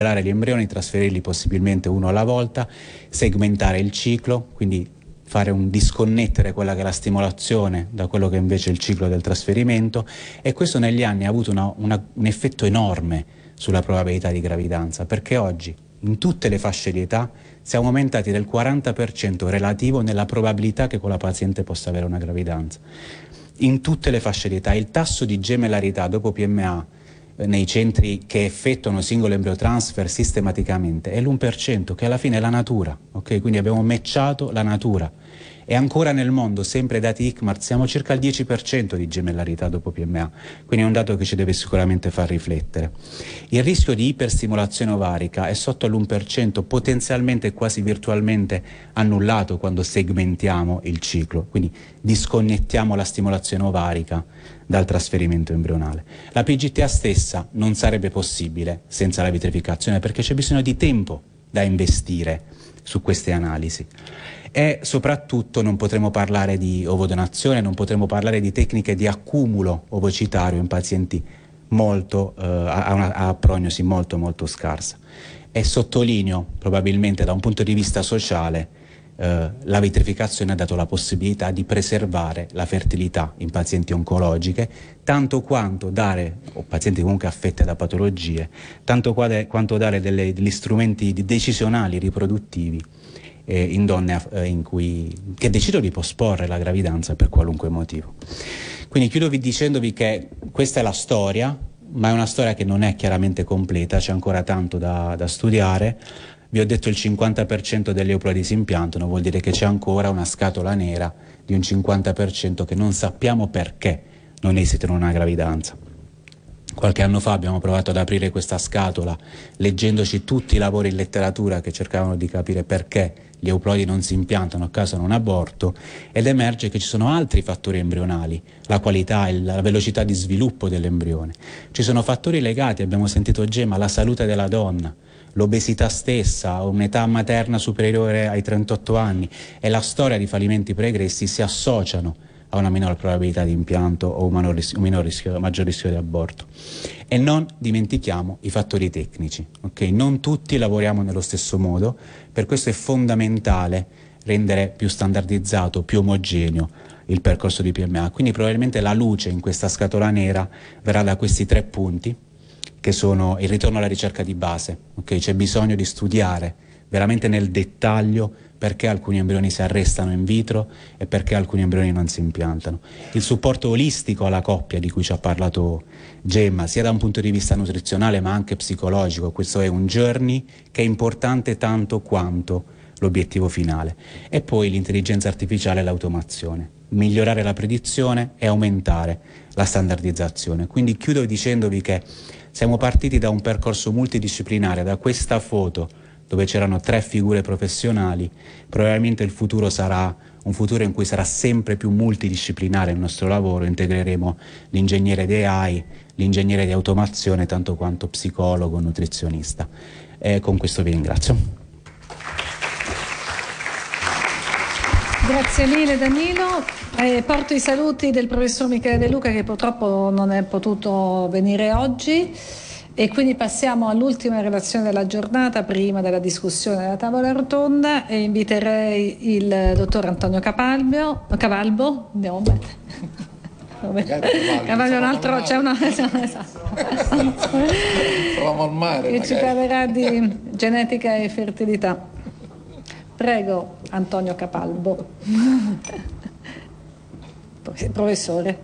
gli embrioni, trasferirli possibilmente uno alla volta, segmentare il ciclo, quindi fare disconnettere quella che è la stimolazione da quello che invece è il ciclo del trasferimento, e questo negli anni ha avuto un effetto enorme sulla probabilità di gravidanza, perché oggi in tutte le fasce di età siamo aumentati del 40% relativo nella probabilità che quella paziente possa avere una gravidanza. In tutte le fasce di età il tasso di gemellarità dopo PMA nei centri che effettuano singolo embryotransfer sistematicamente è l'1%, che alla fine è la natura, ok? Quindi abbiamo matchato la natura. E ancora nel mondo, sempre dati ICMAR, siamo circa al 10% di gemellarità dopo PMA, quindi è un dato che ci deve sicuramente far riflettere. Il rischio di iperstimolazione ovarica è sotto all'1%, potenzialmente quasi virtualmente annullato quando segmentiamo il ciclo, quindi disconnettiamo la stimolazione ovarica dal trasferimento embrionale. La PGTA stessa non sarebbe possibile senza la vitrificazione, perché c'è bisogno di tempo da investire su queste analisi. E soprattutto non potremo parlare di ovodonazione, non potremo parlare di tecniche di accumulo ovocitario in pazienti a prognosi molto molto scarsa. E sottolineo, probabilmente da un punto di vista sociale, la vitrificazione ha dato la possibilità di preservare la fertilità in pazienti oncologiche, tanto quanto dare, o pazienti comunque affette da patologie, tanto quanto dare degli strumenti decisionali riproduttivi in donne che decidono di posporre la gravidanza per qualunque motivo. Quindi chiudo dicendovi che questa è la storia, ma è una storia che non è chiaramente completa, c'è ancora tanto da studiare. Vi ho detto il 50% delle euploidi si impiantano, vuol dire che c'è ancora una scatola nera di un 50% che non sappiamo perché non esitano una gravidanza. Qualche anno fa abbiamo provato ad aprire questa scatola leggendoci tutti i lavori in letteratura che cercavano di capire perché gli euploidi non si impiantano a causa di un aborto, ed emerge che ci sono altri fattori embrionali, la qualità e la velocità di sviluppo dell'embrione. Ci sono fattori legati, abbiamo sentito Gemma, alla salute della donna, l'obesità stessa, un'età materna superiore ai 38 anni e la storia di fallimenti pregressi si associano a una minore probabilità di impianto o un maggior rischio di aborto. E non dimentichiamo i fattori tecnici, okay? Non tutti lavoriamo nello stesso modo, per questo è fondamentale rendere più standardizzato, più omogeneo il percorso di PMA. Quindi probabilmente la luce in questa scatola nera verrà da questi 3 punti, che sono il ritorno alla ricerca di base, okay? C'è bisogno di studiare veramente nel dettaglio perché alcuni embrioni si arrestano in vitro e perché alcuni embrioni non si impiantano. Il supporto olistico alla coppia di cui ci ha parlato Gemma, sia da un punto di vista nutrizionale ma anche psicologico, questo è un journey che è importante tanto quanto l'obiettivo finale. E poi l'intelligenza artificiale e l'automazione, migliorare la predizione e aumentare la standardizzazione. Quindi chiudo dicendovi che siamo partiti da un percorso multidisciplinare, da questa foto dove c'erano 3 figure professionali. Probabilmente il futuro sarà un futuro in cui sarà sempre più multidisciplinare il nostro lavoro, integreremo l'ingegnere di AI, l'ingegnere di automazione, tanto quanto psicologo, nutrizionista. E con questo vi ringrazio. Grazie mille Danilo. Porto i saluti del professor Michele De Luca, che purtroppo non è potuto venire oggi. E quindi passiamo all'ultima relazione della giornata prima della discussione della tavola rotonda, e inviterei il dottor Antonio Cavalbo. Andiamo bene. Cavallo un altro, c'è una che ci parlerà di genetica e fertilità. Prego Antonio Capalbo. Professore.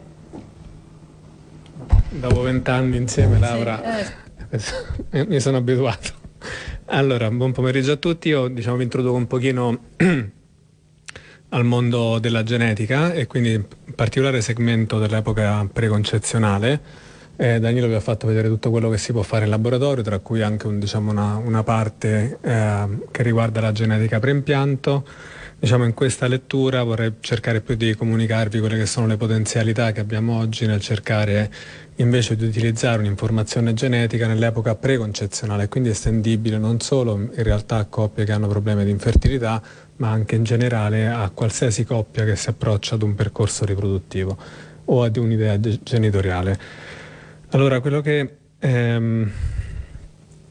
Dopo 20 anni insieme, Laura, mi sono abituato. Allora, buon pomeriggio a tutti. Io vi introduco un pochino al mondo della genetica, e quindi in particolare segmento dell'epoca preconcezionale. Danilo vi ha fatto vedere tutto quello che si può fare in laboratorio, tra cui anche una parte che riguarda la genetica preimpianto. In questa lettura vorrei cercare più di comunicarvi quelle che sono le potenzialità che abbiamo oggi nel cercare invece di utilizzare un'informazione genetica nell'epoca preconcezionale, quindi estendibile non solo in realtà a coppie che hanno problemi di infertilità, ma anche in generale a qualsiasi coppia che si approccia ad un percorso riproduttivo o ad un'idea genitoriale. Allora, quello che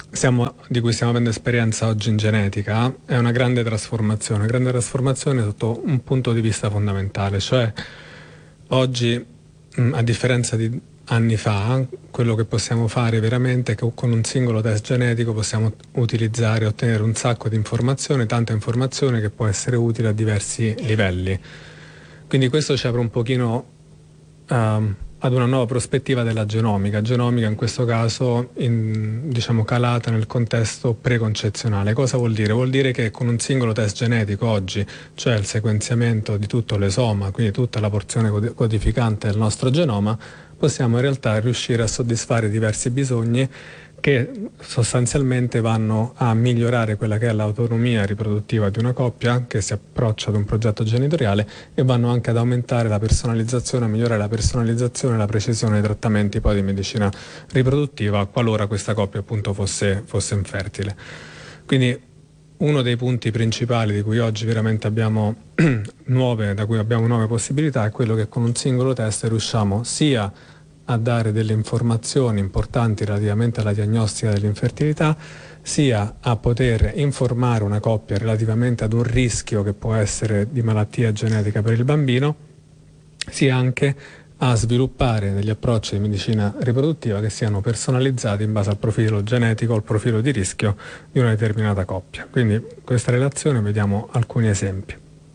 di cui stiamo avendo esperienza oggi in genetica è una grande trasformazione sotto un punto di vista fondamentale, cioè oggi, a differenza di anni fa, quello che possiamo fare veramente è che con un singolo test genetico possiamo utilizzare e ottenere un sacco di informazione, tanta informazione che può essere utile a diversi livelli. Quindi questo ci apre un pochino ad una nuova prospettiva della genomica in questo caso diciamo calata nel contesto preconcezionale. Cosa vuol dire? Vuol dire che con un singolo test genetico oggi, cioè il sequenziamento di tutto l'esoma, quindi tutta la porzione codificante del nostro genoma, possiamo in realtà riuscire a soddisfare diversi bisogni che sostanzialmente vanno a migliorare quella che è l'autonomia riproduttiva di una coppia che si approccia ad un progetto genitoriale e vanno anche ad aumentare la personalizzazione, a migliorare la personalizzazione e la precisione dei trattamenti poi di medicina riproduttiva qualora questa coppia appunto fosse infertile. Quindi uno dei punti principali di cui oggi veramente abbiamo nuove possibilità è quello che con un singolo test riusciamo sia a dare delle informazioni importanti relativamente alla diagnostica dell'infertilità, sia a poter informare una coppia relativamente ad un rischio che può essere di malattia genetica per il bambino, sia anche a sviluppare degli approcci di medicina riproduttiva che siano personalizzati in base al profilo genetico o al profilo di rischio di una determinata coppia. Quindi questa relazione vediamo alcuni esempi.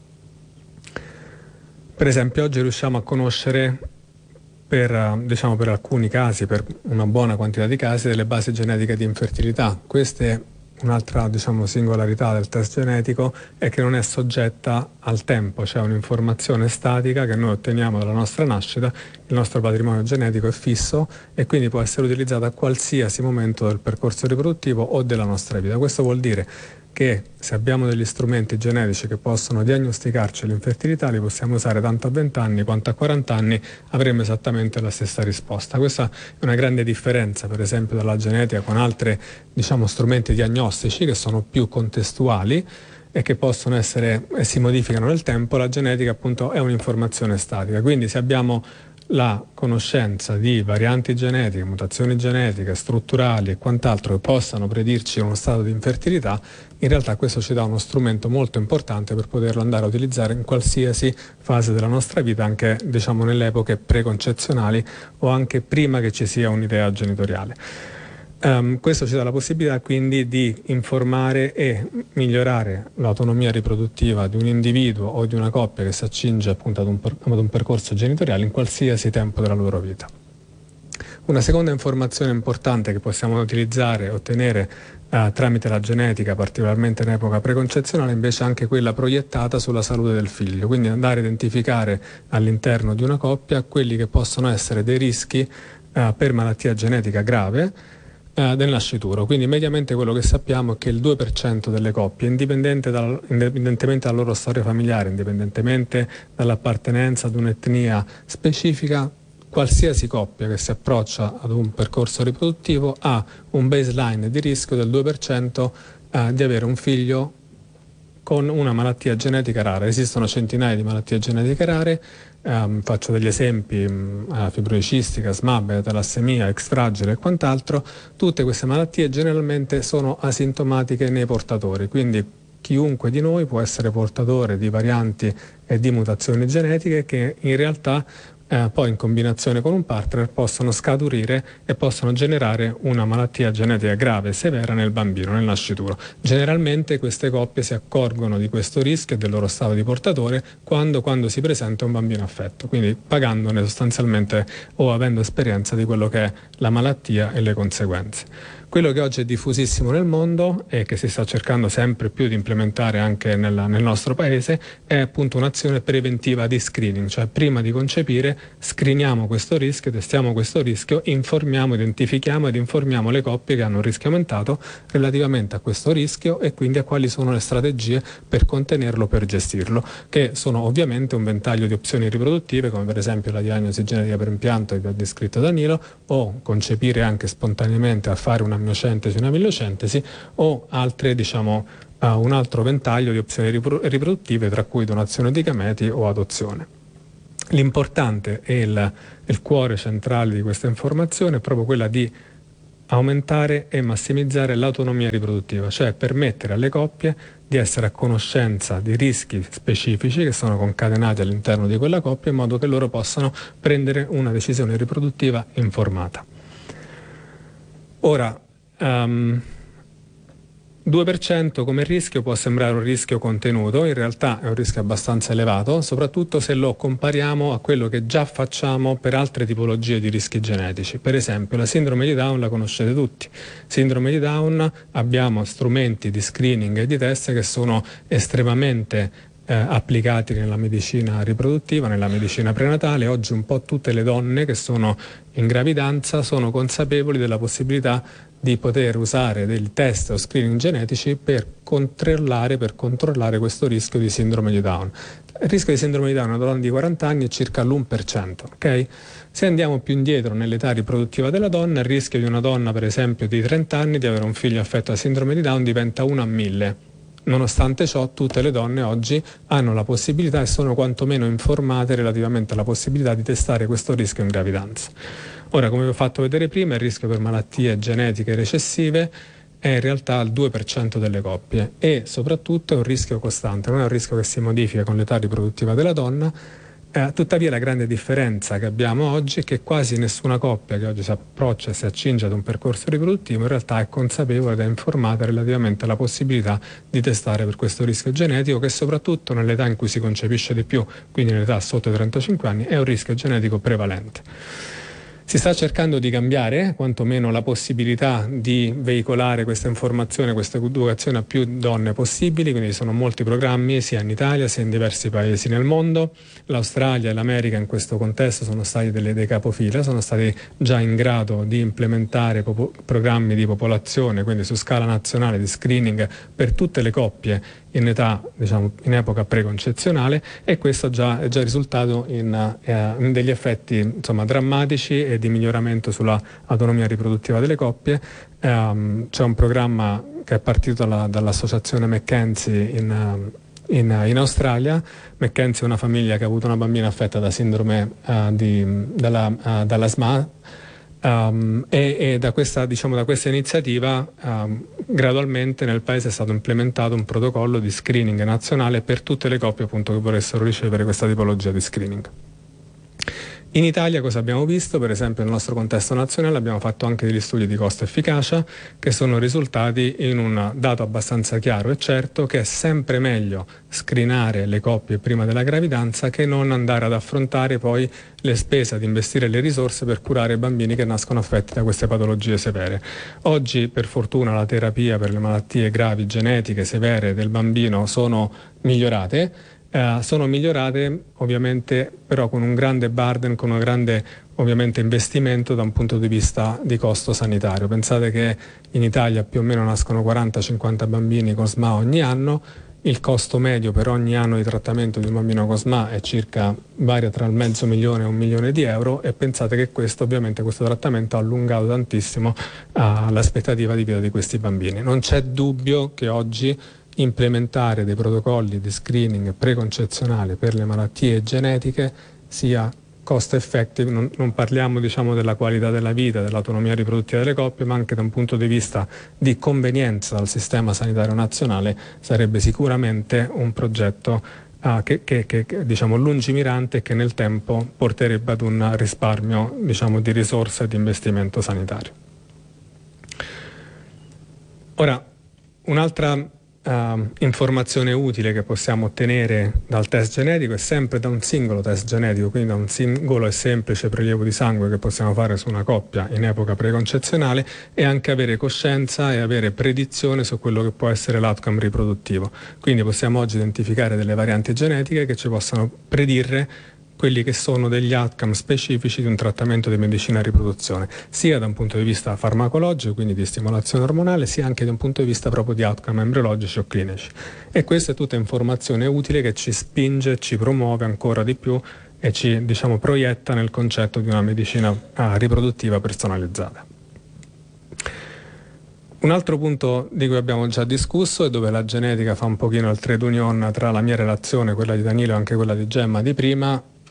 Per esempio oggi riusciamo a conoscere per alcuni casi, per una buona quantità di casi, delle basi genetiche di infertilità. Questa è un'altra singolarità del test genetico, è che non è soggetta al tempo, c'è un'informazione statica che noi otteniamo dalla nostra nascita, il nostro patrimonio genetico è fisso e quindi può essere utilizzato a qualsiasi momento del percorso riproduttivo o della nostra vita. Questo vuol dire che se abbiamo degli strumenti genetici che possono diagnosticarci l'infertilità, li possiamo usare tanto a 20 anni quanto a 40 anni, avremo esattamente la stessa risposta. Questa è una grande differenza, per esempio, dalla genetica con altri strumenti diagnostici che sono più contestuali e che possono essere e si modificano nel tempo. La genetica appunto è un'informazione statica, quindi se abbiamo la conoscenza di varianti genetiche, mutazioni genetiche, strutturali e quant'altro che possano predirci uno stato di infertilità, in realtà questo ci dà uno strumento molto importante per poterlo andare a utilizzare in qualsiasi fase della nostra vita, anche nelle epoche preconcezionali o anche prima che ci sia un'idea genitoriale. Questo ci dà la possibilità quindi di informare e migliorare l'autonomia riproduttiva di un individuo o di una coppia che si accinge appunto ad un percorso genitoriale in qualsiasi tempo della loro vita. Una seconda informazione importante che possiamo utilizzare e ottenere tramite la genetica, particolarmente in epoca preconcezionale, invece è anche quella proiettata sulla salute del figlio, quindi andare a identificare all'interno di una coppia quelli che possono essere dei rischi per malattia genetica grave del nascituro. Quindi mediamente quello che sappiamo è che il 2% delle coppie, indipendentemente dalla loro storia familiare, indipendentemente dall'appartenenza ad un'etnia specifica, qualsiasi coppia che si approccia ad un percorso riproduttivo ha un baseline di rischio del 2% di avere un figlio con una malattia genetica rara. Esistono centinaia di malattie genetiche rare, faccio degli esempi: fibrosi cistica, SMAB, talassemia, X fragile e quant'altro. Tutte queste malattie generalmente sono asintomatiche nei portatori, quindi chiunque di noi può essere portatore di varianti e di mutazioni genetiche che in realtà poi in combinazione con un partner possono scaturire e possono generare una malattia genetica grave e severa nel bambino, nel nascituro. Generalmente queste coppie si accorgono di questo rischio e del loro stato di portatore quando si presenta un bambino affetto, quindi pagandone sostanzialmente o avendo esperienza di quello che è la malattia e le conseguenze. Quello che oggi è diffusissimo nel mondo e che si sta cercando sempre più di implementare anche nel nostro paese è appunto un'azione preventiva di screening, cioè prima di concepire screeniamo questo rischio, testiamo questo rischio, informiamo, identifichiamo ed informiamo le coppie che hanno un rischio aumentato relativamente a questo rischio e quindi a quali sono le strategie per contenerlo, per gestirlo, che sono ovviamente un ventaglio di opzioni riproduttive, come per esempio la diagnosi genetica per impianto che vi ha descritto Danilo, o concepire anche spontaneamente a fare una miocentesi, una miliocentesi, o altre un altro ventaglio di opzioni riproduttive, tra cui donazione di gameti o adozione. L'importante e il cuore centrale di questa informazione è proprio quella di aumentare e massimizzare l'autonomia riproduttiva, cioè permettere alle coppie di essere a conoscenza di rischi specifici che sono concatenati all'interno di quella coppia, in modo che loro possano prendere una decisione riproduttiva informata. Ora, 2% come rischio può sembrare un rischio contenuto, in realtà è un rischio abbastanza elevato, soprattutto se lo compariamo a quello che già facciamo per altre tipologie di rischi genetici. Per esempio, la sindrome di Down la conoscete tutti. Sindrome di Down, abbiamo strumenti di screening e di test che sono estremamente applicati nella medicina riproduttiva, nella medicina prenatale. Oggi un po' tutte le donne che sono in gravidanza sono consapevoli della possibilità di poter usare dei test o screening genetici per controllare questo rischio di sindrome di Down. Il rischio di sindrome di Down a una donna di 40 anni è circa l'1%, ok? Se andiamo più indietro nell'età riproduttiva della donna, il rischio di una donna, per esempio, di 30 anni di avere un figlio affetto da sindrome di Down diventa 1 a 1000. Nonostante ciò, tutte le donne oggi hanno la possibilità e sono quantomeno informate relativamente alla possibilità di testare questo rischio in gravidanza. Ora, come vi ho fatto vedere prima, il rischio per malattie genetiche recessive è in realtà il 2% delle coppie e soprattutto è un rischio costante, non è un rischio che si modifica con l'età riproduttiva della donna. Tuttavia la grande differenza che abbiamo oggi è che quasi nessuna coppia che oggi si approccia e si accinge ad un percorso riproduttivo in realtà è consapevole ed è informata relativamente alla possibilità di testare per questo rischio genetico, che soprattutto nell'età in cui si concepisce di più, quindi nell'età sotto i 35 anni, è un rischio genetico prevalente. Si sta cercando di cambiare quantomeno la possibilità di veicolare questa informazione, questa educazione a più donne possibili, quindi ci sono molti programmi sia in Italia sia in diversi paesi nel mondo. L'Australia e l'America in questo contesto sono stati dei capofila, sono stati già in grado di implementare programmi di popolazione, quindi su scala nazionale di screening per tutte le coppie in età, in epoca preconcezionale, e questo è già risultato in degli effetti drammatici e di miglioramento sulla autonomia riproduttiva delle coppie. C'è un programma che è partito dall'associazione McKenzie in Australia. McKenzie è una famiglia che ha avuto una bambina affetta da sindrome dalla SMA. E da questa iniziativa gradualmente nel paese è stato implementato un protocollo di screening nazionale per tutte le coppie appunto che volessero ricevere questa tipologia di screening. In Italia cosa abbiamo visto? Per esempio nel nostro contesto nazionale abbiamo fatto anche degli studi di costo-efficacia che sono risultati in un dato abbastanza chiaro e certo che è sempre meglio screenare le coppie prima della gravidanza che non andare ad affrontare poi le spese, ad investire le risorse per curare i bambini che nascono affetti da queste patologie severe. Oggi per fortuna la terapia per le malattie gravi genetiche severe del bambino sono migliorate ovviamente però con un grande burden, con un grande ovviamente investimento da un punto di vista di costo sanitario. Pensate che in Italia più o meno nascono 40-50 bambini con SMA ogni anno, il costo medio per ogni anno di trattamento di un bambino con SMA è varia tra il $500,000 e €1 milione e pensate che questo trattamento ha allungato tantissimo l'aspettativa di vita di questi bambini. Non c'è dubbio che oggi implementare dei protocolli di screening preconcezionale per le malattie genetiche sia cost effective, non parliamo della qualità della vita, dell'autonomia riproduttiva delle coppie, ma anche da un punto di vista di convenienza dal sistema sanitario nazionale sarebbe sicuramente un progetto lungimirante e che nel tempo porterebbe ad un risparmio di risorse e di investimento sanitario. Ora, un'altra informazione utile che possiamo ottenere dal test genetico è sempre da un singolo test genetico, quindi da un singolo e semplice prelievo di sangue che possiamo fare su una coppia in epoca preconcezionale, e anche avere coscienza e avere predizione su quello che può essere l'outcome riproduttivo. Quindi possiamo oggi identificare delle varianti genetiche che ci possano predire quelli che sono degli outcome specifici di un trattamento di medicina riproduzione, sia da un punto di vista farmacologico, quindi di stimolazione ormonale, sia anche da un punto di vista proprio di outcome embriologici o clinici. E questa è tutta informazione utile che ci spinge, ci promuove ancora di più e ci proietta nel concetto di una medicina riproduttiva personalizzata. Un altro punto di cui abbiamo già discusso e dove la genetica fa un pochino il trade union tra la mia relazione, quella di Danilo e anche quella di Gemma di prima,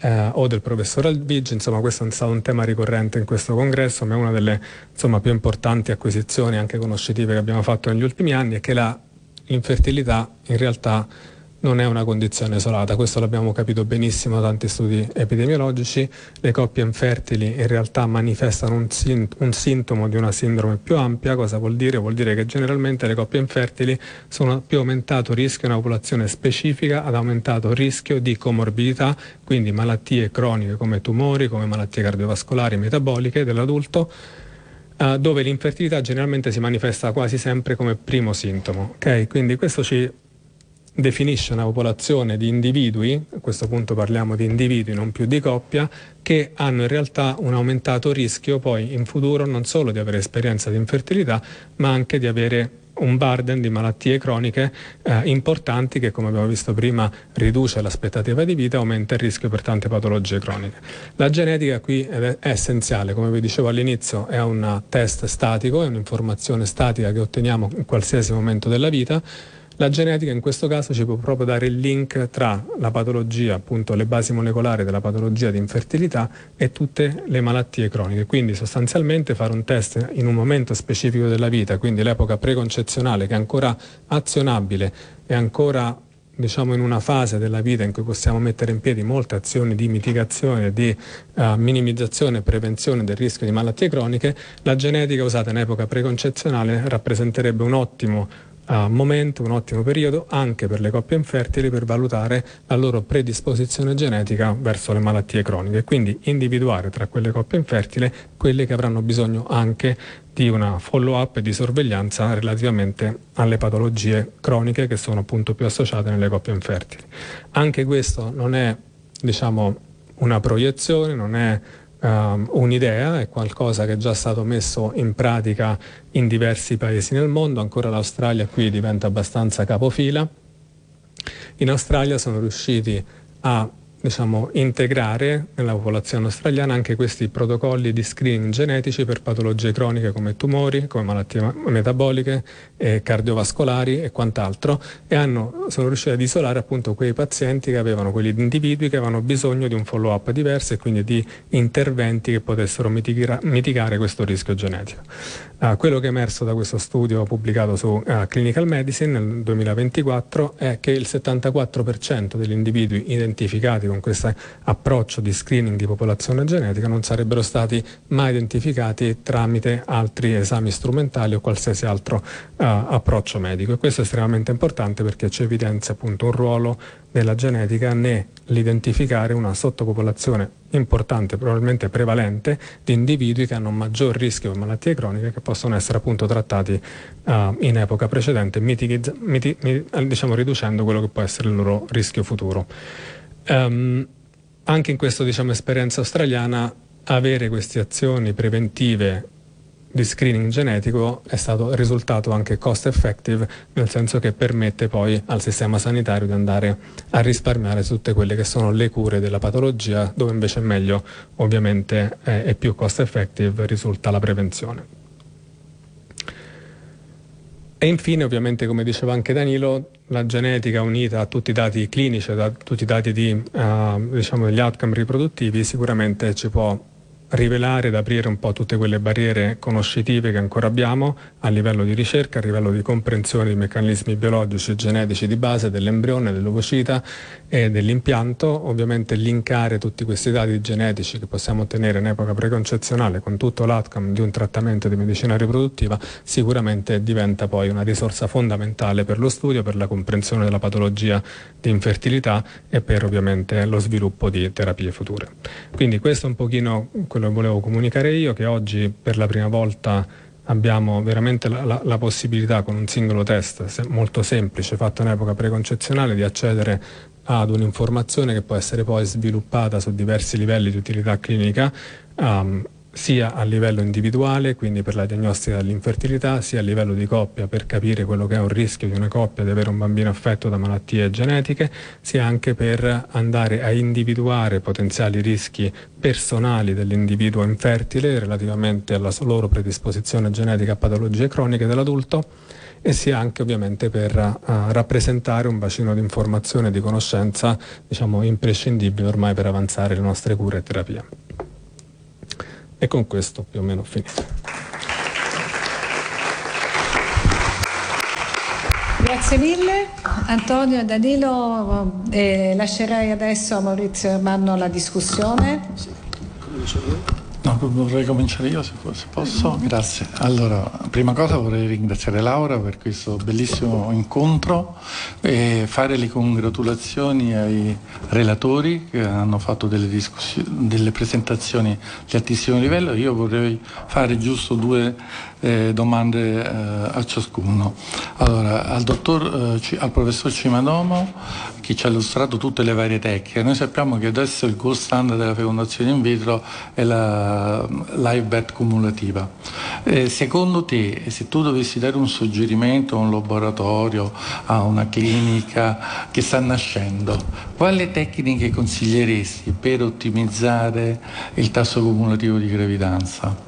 o del professor Albigi. Insomma, questo è stato un tema ricorrente in questo congresso, ma è una delle più importanti acquisizioni anche conoscitive che abbiamo fatto negli ultimi anni, è che l'infertilità in realtà non è una condizione isolata. Questo l'abbiamo capito benissimo da tanti studi epidemiologici. Le coppie infertili in realtà manifestano un sintomo di una sindrome più ampia. Cosa vuol dire? Vuol dire che generalmente le coppie infertili sono più aumentato rischio in una popolazione specifica, ad aumentato rischio di comorbidità, quindi malattie croniche come tumori, come malattie cardiovascolari, metaboliche dell'adulto, dove l'infertilità generalmente si manifesta quasi sempre come primo sintomo. Okay? Quindi questo ci definisce una popolazione di individui, a questo punto parliamo di individui, non più di coppia, che hanno in realtà un aumentato rischio poi in futuro non solo di avere esperienza di infertilità, ma anche di avere un burden di malattie croniche importanti che, come abbiamo visto prima, riduce l'aspettativa di vita e aumenta il rischio per tante patologie croniche. La genetica qui è essenziale, come vi dicevo all'inizio, è un test statico, è un'informazione statica che otteniamo in qualsiasi momento della vita. La genetica in questo caso ci può proprio dare il link tra la patologia, appunto le basi molecolari della patologia di infertilità e tutte le malattie croniche. Quindi sostanzialmente fare un test in un momento specifico della vita, quindi l'epoca preconcezionale, che è ancora azionabile, è ancora in una fase della vita in cui possiamo mettere in piedi molte azioni di mitigazione, di minimizzazione e prevenzione del rischio di malattie croniche. La genetica usata in epoca preconcezionale rappresenterebbe un ottimo momento, un ottimo periodo anche per le coppie infertili per valutare la loro predisposizione genetica verso le malattie croniche, quindi individuare tra quelle coppie infertili quelle che avranno bisogno anche di una follow-up e di sorveglianza relativamente alle patologie croniche che sono appunto più associate nelle coppie infertili. Anche questo non è una proiezione, non è un'idea, è qualcosa che è già stato messo in pratica in diversi paesi nel mondo. Ancora l'Australia qui diventa abbastanza capofila. In Australia sono riusciti a integrare nella popolazione australiana anche questi protocolli di screening genetici per patologie croniche come tumori, come malattie metaboliche, cardiovascolari e quant'altro, e sono riusciti ad isolare appunto quei pazienti che avevano, quegli individui che avevano bisogno di un follow-up diverso e quindi di interventi che potessero mitigare questo rischio genetico. Quello che è emerso da questo studio pubblicato su Clinical Medicine nel 2024 è che il 74% degli individui identificati con questo approccio di screening di popolazione genetica non sarebbero stati mai identificati tramite altri esami strumentali o qualsiasi altro approccio medico, e questo è estremamente importante perché ci evidenzia appunto un ruolo della genetica nell'identificare una sottopopolazione importante, probabilmente prevalente, di individui che hanno un maggior rischio di malattie croniche che possono essere appunto trattati in epoca precedente, riducendo quello che può essere il loro rischio futuro. Anche in questa esperienza australiana avere queste azioni preventive di screening genetico è stato risultato anche cost effective, nel senso che permette poi al sistema sanitario di andare a risparmiare su tutte quelle che sono le cure della patologia, dove invece è meglio, ovviamente, e più cost effective risulta la prevenzione. E infine, ovviamente, come diceva anche Danilo, la genetica unita a tutti i dati clinici, a tutti i dati degli outcome riproduttivi, sicuramente ci può rivelare ed aprire un po' tutte quelle barriere conoscitive che ancora abbiamo a livello di ricerca, a livello di comprensione dei meccanismi biologici e genetici di base dell'embrione, dell'ovocita e dell'impianto. Ovviamente linkare tutti questi dati genetici che possiamo ottenere in epoca preconcezionale con tutto l'outcome di un trattamento di medicina riproduttiva sicuramente diventa poi una risorsa fondamentale per lo studio, per la comprensione della patologia di infertilità e per ovviamente lo sviluppo di terapie future. Quindi questo è un pochino quello che volevo comunicare io, che oggi per la prima volta abbiamo veramente la possibilità, con un singolo test molto semplice fatto in epoca preconcezionale, di accedere ad un'informazione che può essere poi sviluppata su diversi livelli di utilità clinica, sia a livello individuale, quindi per la diagnostica dell'infertilità, sia a livello di coppia per capire quello che è un rischio di una coppia di avere un bambino affetto da malattie genetiche, sia anche per andare a individuare potenziali rischi personali dell'individuo infertile relativamente alla loro predisposizione genetica a patologie croniche dell'adulto, e sia anche ovviamente per rappresentare un bacino di informazione e di conoscenza, diciamo, imprescindibile ormai per avanzare le nostre cure e terapie. E con questo più o meno ho finito. Grazie mille Antonio e Danilo, lascerei adesso a Maurizio Ermanno la discussione. No, vorrei cominciare io se posso. Grazie. Allora, prima cosa vorrei ringraziare Laura per questo bellissimo incontro e fare le congratulazioni ai relatori che hanno fatto delle presentazioni di altissimo livello. Io vorrei fare giusto due domande a ciascuno. Allora, al professor Cimadomo, che ci ha illustrato tutte le varie tecniche. Noi sappiamo che adesso il gold standard della fecondazione in vitro è la live birth cumulativa. Secondo te, se tu dovessi dare un suggerimento a un laboratorio, a una clinica che sta nascendo, quali tecniche consiglieresti per ottimizzare il tasso cumulativo di gravidanza?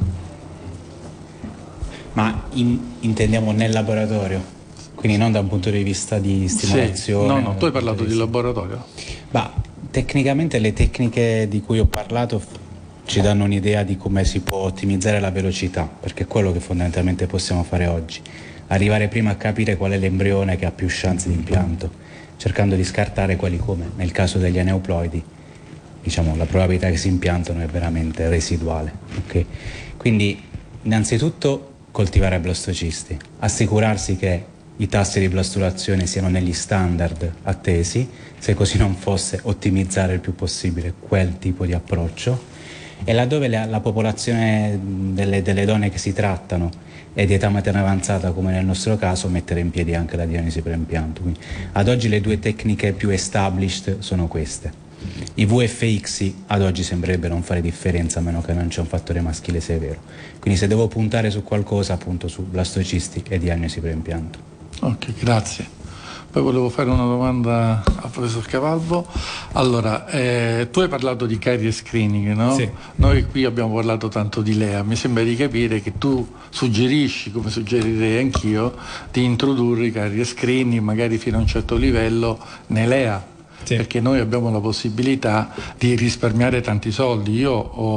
Ma intendiamo nel laboratorio? Quindi non da un punto di vista di stimolazione? Sì. No, tu hai parlato di laboratorio. Ma tecnicamente le tecniche di cui ho parlato ci danno un'idea di come si può ottimizzare la velocità, perché è quello che fondamentalmente possiamo fare oggi. Arrivare prima a capire qual è l'embrione che ha più chance di impianto, cercando di scartare quelli come, nel caso degli aneuploidi, diciamo, la probabilità che si impiantano è veramente residuale. Okay? Quindi innanzitutto coltivare blastocisti, assicurarsi che i tassi di blastulazione siano negli standard attesi, se così non fosse ottimizzare il più possibile quel tipo di approccio, e laddove la popolazione delle donne che si trattano è di età materna avanzata come nel nostro caso, mettere in piedi anche la diagnosi preimpianto. Quindi, ad oggi le due tecniche più established sono queste. I VFX ad oggi sembrerebbe non fare differenza a meno che non c'è un fattore maschile severo, quindi se devo puntare su qualcosa appunto su blastocisti e diagnosi preimpianto. Ok, grazie. Poi volevo fare una domanda al professor Cavallo. Allora, tu hai parlato di carrier screening, no? Sì. Noi qui abbiamo parlato tanto di Lea. Mi sembra di capire che tu suggerisci, come suggerirei anch'io, di introdurre i carrier screening magari fino a un certo livello nell'EA. Sì. Perché noi abbiamo la possibilità di risparmiare tanti soldi. Io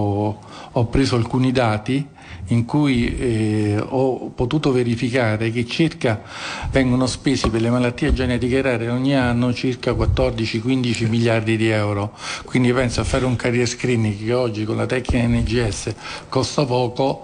ho preso alcuni dati in cui ho potuto verificare che vengono spesi per le malattie genetiche rare ogni anno circa 14-15 miliardi di euro. Quindi penso a fare un carrier screening che oggi con la tecnica NGS costa poco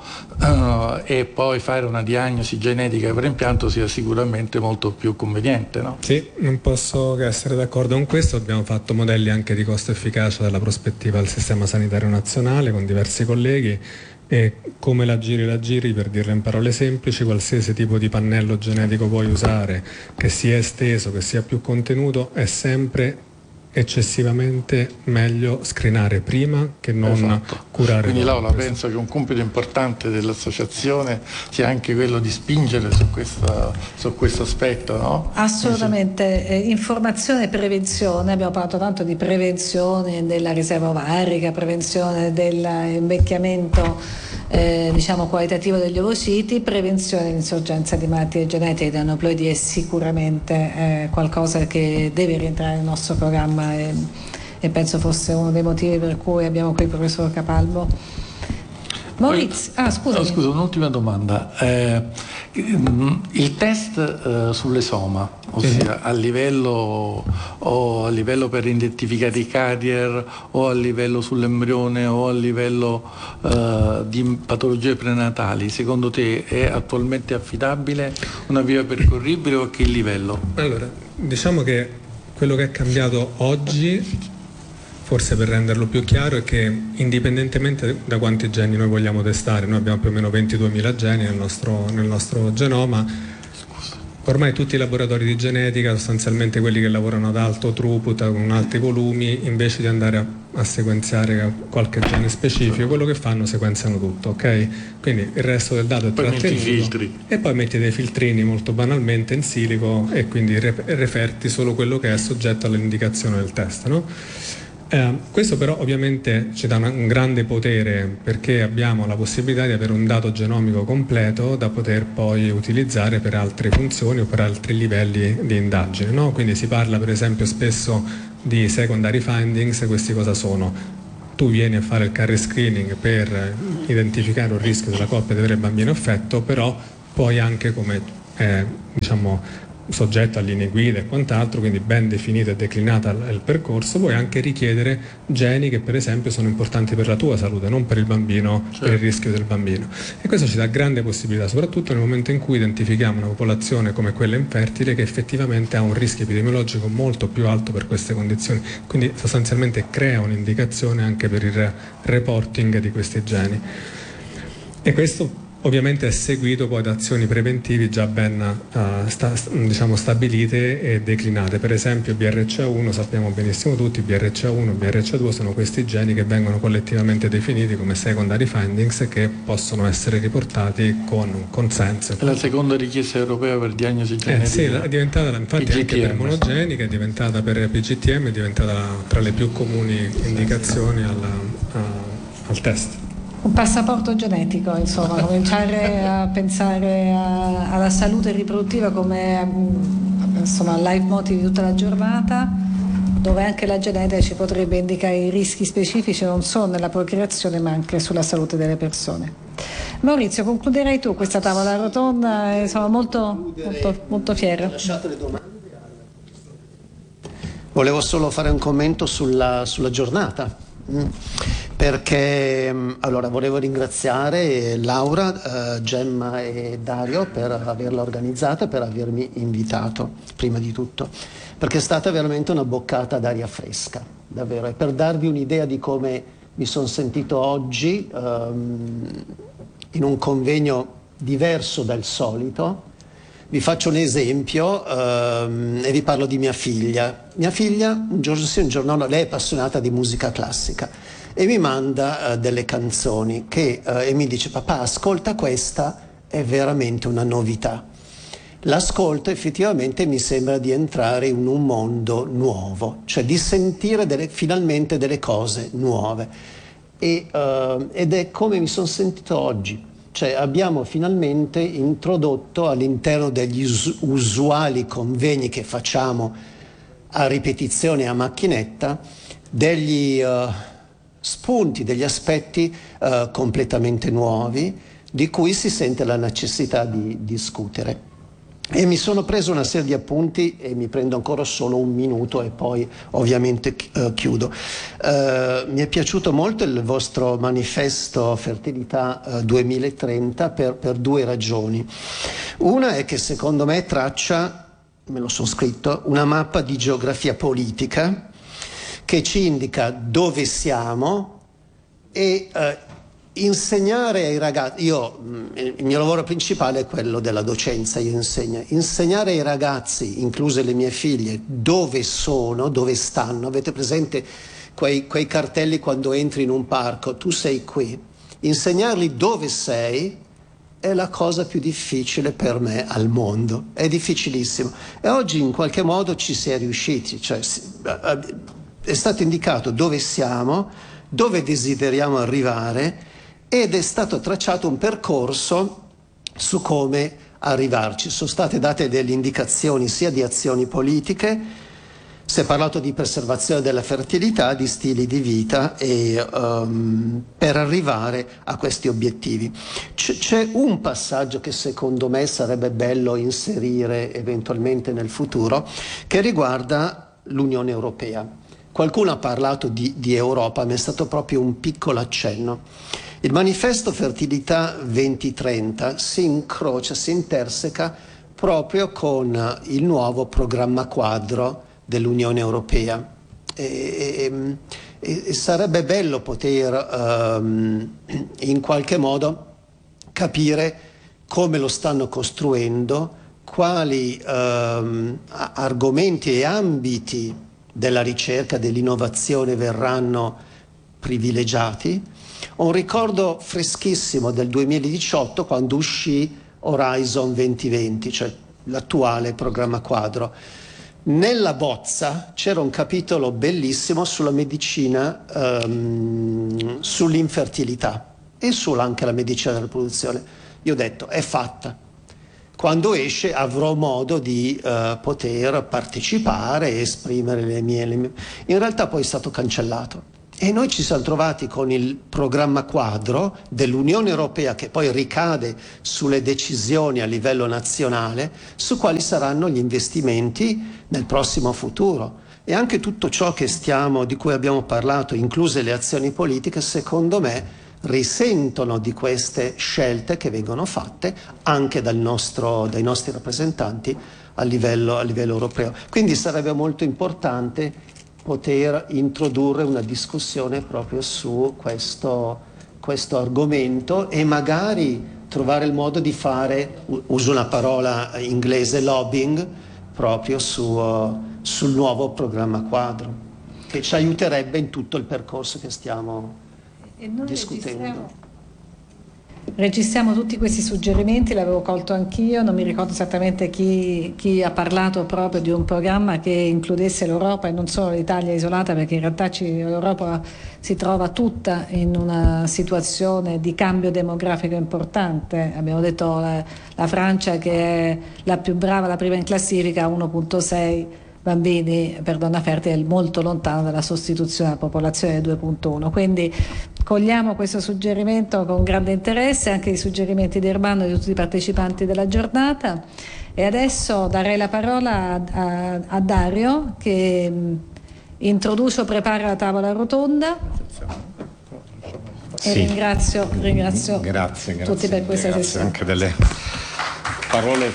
e poi fare una diagnosi genetica per impianto sia sicuramente molto più conveniente, no? Sì, non posso che essere d'accordo con questo. Abbiamo fatto modelli anche di costo efficacia dalla prospettiva del sistema sanitario nazionale con diversi colleghi. E come la giri, per dirla in parole semplici, qualsiasi tipo di pannello genetico puoi usare, che sia esteso, che sia più contenuto, è sempre eccessivamente meglio screenare prima che non curare. Quindi Laura, penso che un compito importante dell'associazione sia anche quello di spingere su questo aspetto, no? Assolutamente, informazione e prevenzione. Abbiamo parlato tanto di prevenzione della riserva ovarica, prevenzione dell'invecchiamento diciamo qualitativo degli ovociti, prevenzione dell'insorgenza di malattie genetiche di aneuploidi è sicuramente qualcosa che deve rientrare nel nostro programma e penso fosse uno dei motivi per cui abbiamo qui il professor Capalbo. Maurizio, scusa, un'ultima domanda. Il test sull'esoma, ossia a livello per identificare i carrier o a livello sull'embrione o a livello di patologie prenatali, secondo te è attualmente affidabile, una via percorribile o a che livello? Allora, diciamo che quello che è cambiato oggi, forse per renderlo più chiaro, è che indipendentemente da quanti geni noi vogliamo testare, noi abbiamo più o meno 22.000 geni nel nostro genoma, ormai tutti i laboratori di genetica, sostanzialmente quelli che lavorano ad alto throughput, con alti volumi, invece di andare a sequenziare qualche gene specifico, quello che fanno sequenziano tutto, ok? Quindi il resto del dato è trattenuto e poi metti dei filtrini molto banalmente in silico e quindi referti solo quello che è soggetto all'indicazione del test, no? Questo però ovviamente ci dà un grande potere, perché abbiamo la possibilità di avere un dato genomico completo da poter poi utilizzare per altre funzioni o per altri livelli di indagine, no? Quindi si parla per esempio spesso di secondary findings. Questi cosa sono? Tu vieni a fare il carrier screening per identificare un rischio della coppia di avere bambino affetto, però poi anche come diciamo soggetto a linee guida e quant'altro, quindi ben definito e declinata il percorso, puoi anche richiedere geni che per esempio sono importanti per la tua salute, non per il bambino, per il rischio del bambino. E questo ci dà grande possibilità, soprattutto nel momento in cui identifichiamo una popolazione come quella infertile che effettivamente ha un rischio epidemiologico molto più alto per queste condizioni, quindi sostanzialmente crea un'indicazione anche per il reporting di questi geni. E questo ovviamente è seguito poi da azioni preventivi già ben diciamo stabilite e declinate. Per esempio BRCA1, sappiamo benissimo tutti, BRCA1 e BRCA2 sono questi geni che vengono collettivamente definiti come secondary findings e che possono essere riportati con un consenso. È la seconda richiesta europea per diagnosi genetica. Sì, è diventata infatti PGTM, anche per monogenica, è diventata per PGTM, è diventata tra le più comuni indicazioni al test. Un passaporto genetico, insomma, cominciare a pensare alla salute riproduttiva come insomma leitmotiv di tutta la giornata, dove anche la genetica ci potrebbe indicare i rischi specifici non solo nella procreazione ma anche sulla salute delle persone. Maurizio, concluderai tu questa tavola rotonda, sono molto fiera. Lasciate le domande. Volevo solo fare un commento sulla giornata. Perché allora volevo ringraziare Laura, Gemma e Dario per averla organizzata, per avermi invitato prima di tutto, perché è stata veramente una boccata d'aria fresca, davvero, e per darvi un'idea di come mi sono sentito oggi in un convegno diverso dal solito. Vi faccio un esempio e vi parlo di mia figlia. Mia figlia un giorno sì, un giorno no, lei è appassionata di musica classica e mi manda delle canzoni e mi dice: papà, ascolta questa, è veramente una novità. L'ascolto, effettivamente mi sembra di entrare in un mondo nuovo, cioè di sentire finalmente delle cose nuove ed è come mi sono sentito oggi. Cioè abbiamo finalmente introdotto all'interno degli usuali convegni che facciamo a ripetizione a macchinetta degli spunti, degli aspetti completamente nuovi di cui si sente la necessità di discutere. E mi sono preso una serie di appunti e mi prendo ancora solo un minuto e poi ovviamente chiudo. Mi è piaciuto molto il vostro manifesto Fertilità 2030 per due ragioni. Una è che secondo me traccia, me lo sono scritto, una mappa di geografia politica che ci indica dove siamo e insegnare ai ragazzi. Il mio lavoro principale è quello della docenza, io insegno. Insegnare ai ragazzi, incluse le mie figlie, dove sono, dove stanno. Avete presente quei cartelli quando entri in un parco? Tu sei qui. Insegnargli dove sei è la cosa più difficile per me al mondo. È difficilissimo. E oggi in qualche modo ci si è riusciti. Cioè, è stato indicato dove siamo, dove desideriamo arrivare, ed è stato tracciato un percorso su come arrivarci. Sono state date delle indicazioni sia di azioni politiche, si è parlato di preservazione della fertilità, di stili di vita e per arrivare a questi obiettivi. C'è un passaggio che secondo me sarebbe bello inserire eventualmente nel futuro, che riguarda l'Unione Europea. Qualcuno ha parlato di Europa, ma è stato proprio un piccolo accenno. Il manifesto Fertilità 2030 si incrocia, si interseca proprio con il nuovo programma quadro dell'Unione Europea e sarebbe bello poter in qualche modo capire come lo stanno costruendo, quali argomenti e ambiti della ricerca, dell'innovazione verranno privilegiati. Ho un ricordo freschissimo del 2018 quando uscì Horizon 2020, cioè l'attuale programma quadro. Nella bozza c'era un capitolo bellissimo sulla medicina, sull'infertilità e anche la medicina della riproduzione. Io ho detto, è fatta. Quando esce avrò modo di poter partecipare e esprimere le mie... In realtà poi è stato cancellato. E noi ci siamo trovati con il programma quadro dell'Unione Europea, che poi ricade sulle decisioni a livello nazionale, su quali saranno gli investimenti nel prossimo futuro. E anche tutto ciò di cui abbiamo parlato, incluse le azioni politiche, secondo me risentono di queste scelte che vengono fatte anche dai nostri rappresentanti a livello europeo. Quindi sarebbe molto importante poter introdurre una discussione proprio su questo argomento e magari trovare il modo di fare, uso una parola inglese, lobbying, proprio sul nuovo programma quadro, che ci aiuterebbe in tutto il percorso che stiamo discutendo. Registriamo tutti questi suggerimenti, l'avevo colto anch'io, non mi ricordo esattamente chi ha parlato proprio di un programma che includesse l'Europa e non solo l'Italia isolata, perché in realtà l'Europa si trova tutta in una situazione di cambio demografico importante. Abbiamo detto la Francia, che è la più brava, la prima in classifica, 1,6 bambini per donna fertile, molto lontano dalla sostituzione della popolazione 2,1. Quindi cogliamo questo suggerimento con grande interesse, anche i suggerimenti di Ermanno e di tutti i partecipanti della giornata. E adesso darei la parola a Dario, che introduce o prepara la tavola rotonda. E ringrazio grazie, tutti per questa sessione. Anche delle parole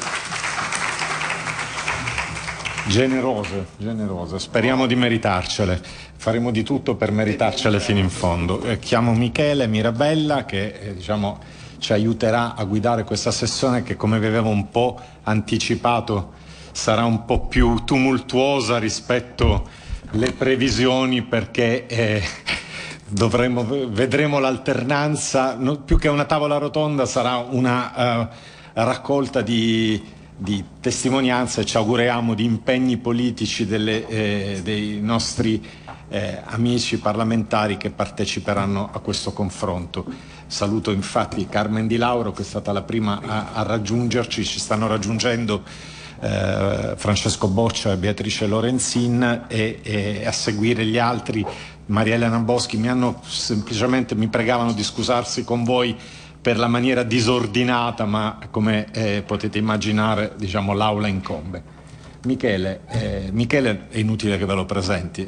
generose, speriamo di meritarcele, faremo di tutto per meritarcele fino in fondo. Chiamo Michele Mirabella, che ci aiuterà a guidare questa sessione, che, come vi avevo un po' anticipato, sarà un po' più tumultuosa rispetto alle previsioni, perché vedremo l'alternanza, più che una tavola rotonda sarà una raccolta di testimonianze, ci auguriamo, di impegni politici dei nostri amici parlamentari che parteciperanno a questo confronto. Saluto infatti Carmen Di Lauro, che è stata la prima a raggiungerci, ci stanno raggiungendo Francesco Boccia e Beatrice Lorenzin, e a seguire gli altri. Maria Elena Boschi mi pregavano di scusarsi con voi per la maniera disordinata, ma come potete immaginare, l'aula incombe. Michele è inutile che ve lo presenti,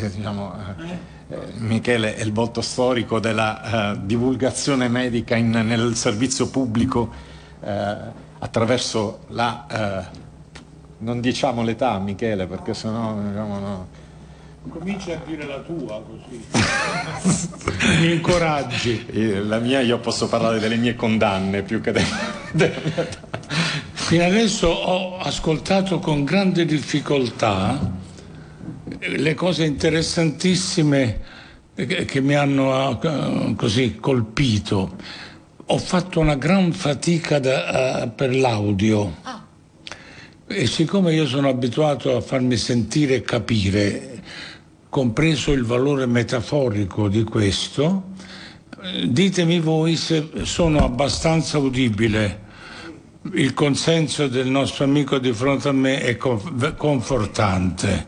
Michele è il volto storico della divulgazione medica nel servizio pubblico, attraverso non diciamo l'età, Michele, perché sennò no. Comincia a dire la tua, così mi incoraggi. Io posso parlare delle mie condanne più che della mia età. Fino adesso ho ascoltato con grande difficoltà le cose interessantissime che mi hanno così colpito. Ho fatto una gran fatica per l'audio, e siccome io sono abituato a farmi sentire e capire, compreso il valore metaforico di questo, ditemi voi se sono abbastanza udibile. Il consenso del nostro amico di fronte a me è confortante.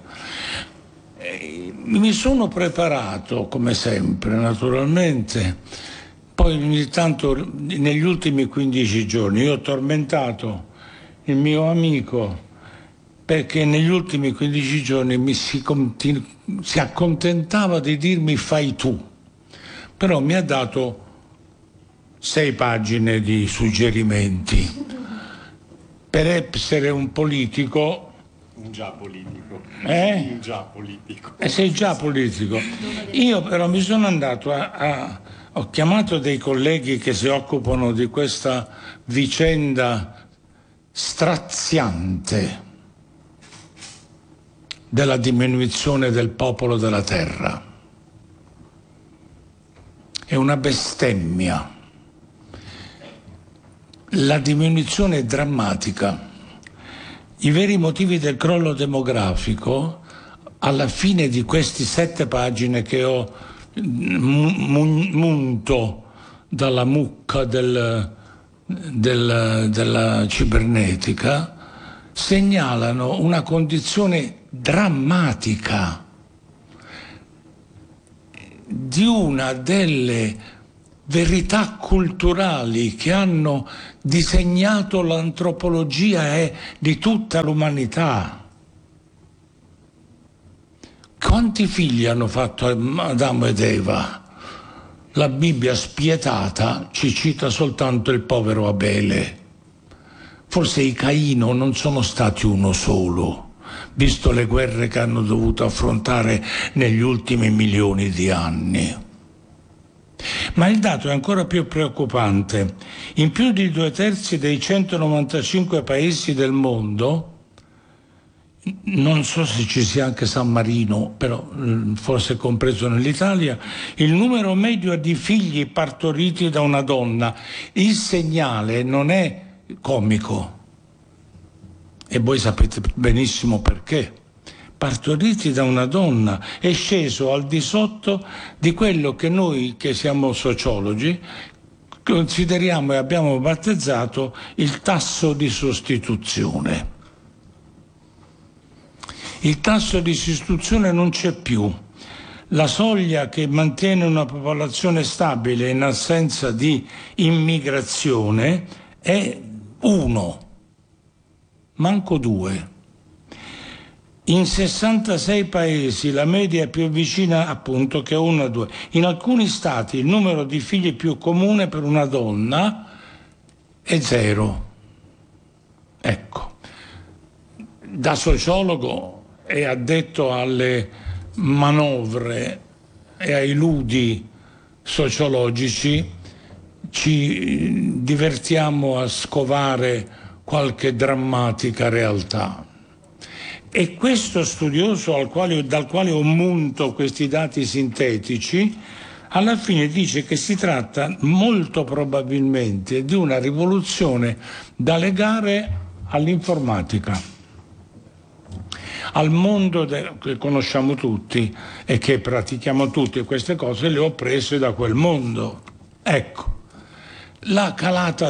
Mi sono preparato, come sempre, naturalmente. Poi ogni tanto, negli ultimi 15 giorni, io ho tormentato il mio amico, perché negli ultimi 15 giorni si accontentava di dirmi fai tu, però mi ha dato 6 pagine di suggerimenti. Per essere un politico... Un già politico. Un già politico. Sei già politico. Io però mi sono andato ho chiamato dei colleghi che si occupano di questa vicenda straziante della diminuzione del popolo della terra. È una bestemmia. La diminuzione è drammatica. I veri motivi del crollo demografico, alla fine di queste 7 pagine che ho munto dalla mucca della cibernetica, segnalano una condizione drammatica di una delle verità culturali che hanno disegnato l'antropologia di tutta l'umanità. Quanti figli hanno fatto Adamo ed Eva? La Bibbia spietata ci cita soltanto il povero Abele. Forse i Caino non sono stati uno solo, visto le guerre che hanno dovuto affrontare negli ultimi milioni di anni. Ma il dato è ancora più preoccupante. In più di 2/3 dei 195 paesi del mondo, non so se ci sia anche San Marino, però forse compreso nell'Italia, il numero medio di figli partoriti da una donna, il segnale non è comico, e voi sapete benissimo perché. Partoriti da una donna è sceso al di sotto di quello che noi, che siamo sociologi, consideriamo e abbiamo battezzato il tasso di sostituzione. Il tasso di sostituzione non c'è più. La soglia che mantiene una popolazione stabile in assenza di immigrazione è 1, manco 2. In 66 paesi la media è più vicina appunto che 1 a 2. In alcuni stati il numero di figli più comune per una donna è 0. Ecco, da sociologo e addetto alle manovre e ai ludi sociologici ci divertiamo a scovare qualche drammatica realtà. E questo studioso dal quale ho munto questi dati sintetici, alla fine dice che si tratta molto probabilmente di una rivoluzione da legare all'informatica, al mondo che conosciamo tutti e che pratichiamo tutti, e queste cose le ho prese da quel mondo. Ecco, la calata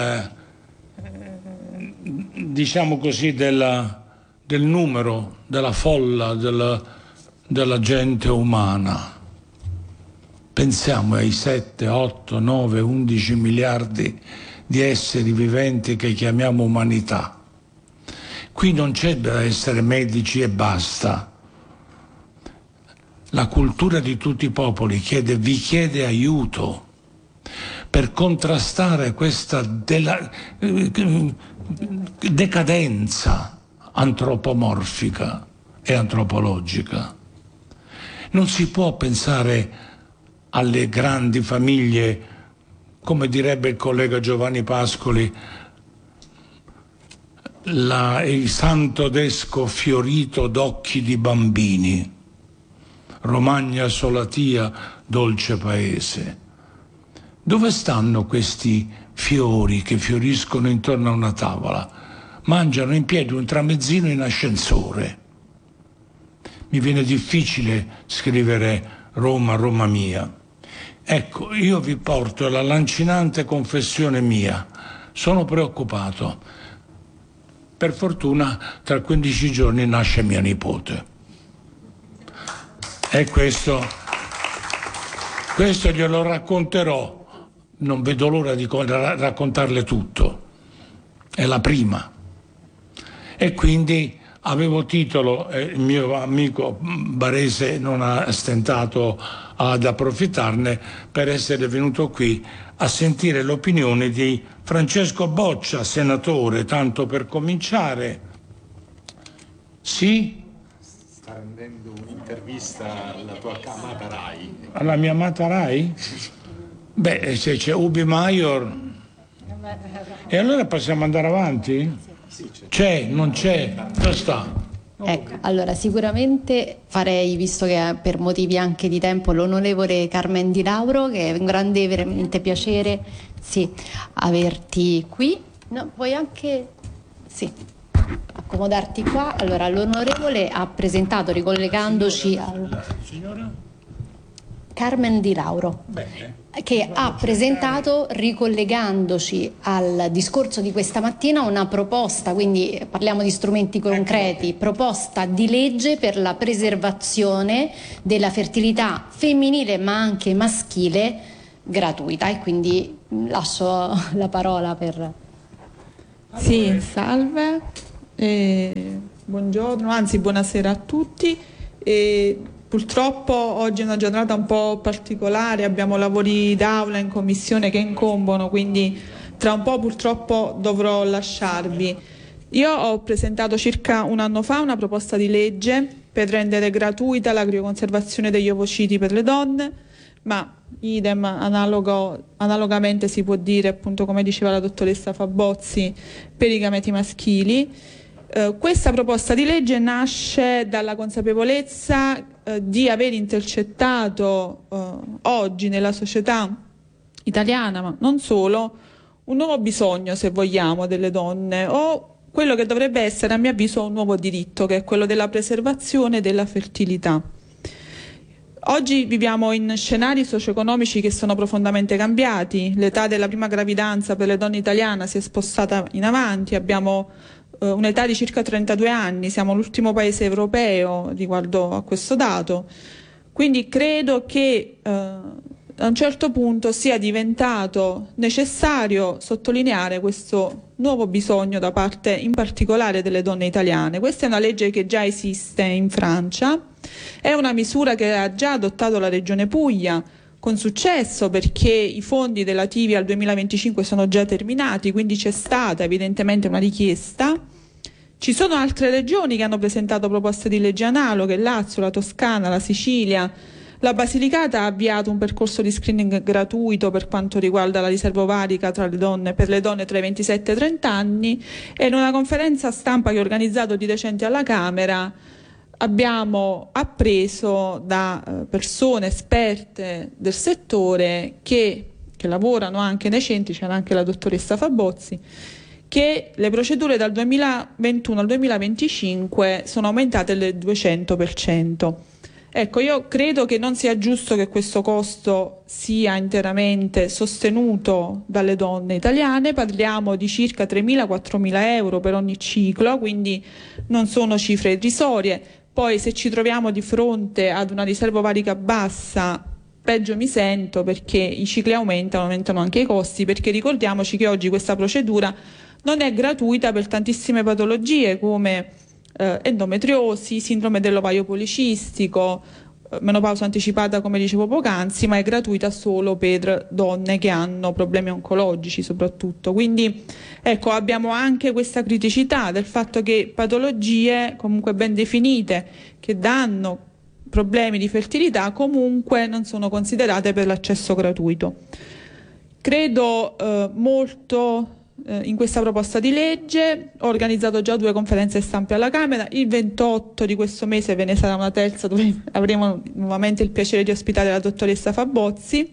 diciamo così, del numero, della folla, della gente umana. Pensiamo ai 7, 8, 9, 11 miliardi di esseri viventi che chiamiamo umanità. Qui non c'è da essere medici e basta. La cultura di tutti i popoli vi chiede aiuto per contrastare questa decadenza antropomorfica e antropologica. Non si può pensare alle grandi famiglie, come direbbe il collega Giovanni Pascoli, il santo desco fiorito d'occhi di bambini, Romagna solatia, dolce paese. Dove stanno questi fiori che fioriscono intorno a una tavola? Mangiano in piedi un tramezzino in ascensore. Mi viene difficile scrivere Roma, Roma mia. Ecco, io vi porto la lancinante confessione mia. Sono preoccupato. Per fortuna tra 15 giorni nasce mia nipote. E questo glielo racconterò. Non vedo l'ora di raccontarle tutto. È la prima. E quindi avevo titolo, il mio amico barese non ha stentato ad approfittarne per essere venuto qui a sentire l'opinione di Francesco Boccia, senatore, tanto per cominciare. Sì? Sta rendendo un'intervista alla tua amata Rai. Alla mia amata Rai? Beh, se c'è Ubi Maior. E allora possiamo andare avanti? C'è, non c'è, dove sta? Ecco, allora sicuramente farei, visto che per motivi anche di tempo, l'onorevole Carmen Di Lauro, che è un grande veramente piacere, sì, averti qui. No, vuoi anche... Sì, accomodarti qua. Allora, l'onorevole ha presentato, ricollegandoci al... Carmen Di Lauro. Bene. Che ha presentato, ricollegandoci al discorso di questa mattina, una proposta, quindi parliamo di strumenti concreti, proposta di legge per la preservazione della fertilità femminile ma anche maschile gratuita, e quindi lascio la parola per... Sì, salve, buongiorno, anzi buonasera a tutti. Purtroppo oggi è una giornata un po' particolare, abbiamo lavori d'aula in commissione che incombono, quindi tra un po' purtroppo dovrò lasciarvi. Io ho presentato circa un anno fa una proposta di legge per rendere gratuita la crioconservazione degli ovociti per le donne, ma idem, analogamente si può dire, appunto come diceva la dottoressa Fabozzi, per i gameti maschili. Questa proposta di legge nasce dalla consapevolezza di aver intercettato oggi nella società italiana, ma non solo, un nuovo bisogno, se vogliamo, delle donne, o quello che dovrebbe essere, a mio avviso, un nuovo diritto, che è quello della preservazione della fertilità. Oggi viviamo in scenari socio-economici che sono profondamente cambiati. L'età della prima gravidanza per le donne italiane si è spostata in avanti, abbiamo un'età di circa 32 anni, siamo l'ultimo paese europeo riguardo a questo dato, quindi credo che a un certo punto sia diventato necessario sottolineare questo nuovo bisogno da parte in particolare delle donne italiane. Questa è una legge che già esiste in Francia, è una misura che ha già adottato la Regione Puglia con successo, perché i fondi relativi al 2025 sono già terminati, quindi c'è stata evidentemente una richiesta. Ci sono altre regioni che hanno presentato proposte di legge analoghe: Lazio, la Toscana, la Sicilia. La Basilicata ha avviato un percorso di screening gratuito per quanto riguarda la riserva ovarica per le donne tra i 27 e i 30 anni, e in una conferenza stampa che ho organizzato di recente alla Camera abbiamo appreso da persone esperte del settore che lavorano anche nei centri, c'era anche la dottoressa Fabozzi, che le procedure dal 2021 al 2025 sono aumentate del 200%. Ecco, io credo che non sia giusto che questo costo sia interamente sostenuto dalle donne italiane. Parliamo di circa 3.000-4.000 euro per ogni ciclo, quindi non sono cifre irrisorie. Poi se ci troviamo di fronte ad una riserva ovarica bassa, peggio mi sento, perché i cicli aumentano anche i costi, perché ricordiamoci che oggi questa procedura non è gratuita per tantissime patologie come endometriosi, sindrome dell'ovaio policistico, menopausa anticipata come dicevo poc'anzi, ma è gratuita solo per donne che hanno problemi oncologici soprattutto. Quindi ecco, abbiamo anche questa criticità del fatto che patologie comunque ben definite che danno problemi di fertilità comunque non sono considerate per l'accesso gratuito. Credo molto in questa proposta di legge. Ho organizzato già 2 conferenze stampe alla Camera, il 28 di questo mese ve ne sarà una terza dove avremo nuovamente il piacere di ospitare la dottoressa Fabozzi,